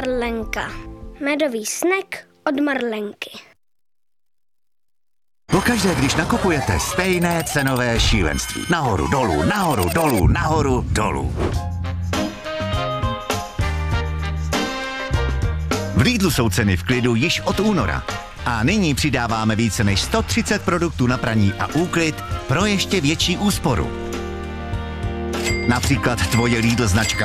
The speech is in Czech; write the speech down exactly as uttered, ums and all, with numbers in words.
Marlenka. Medový snack od Marlenky. Pokaždé, když nakupujete, stejné cenové šílenství. Nahoru, dolů, nahoru, dolů, nahoru, dolů. V Lidlu jsou ceny v klidu již od února. A nyní přidáváme více než sto třicet produktů na praní a úklid pro ještě větší úsporu. Například tvoje Lidl značka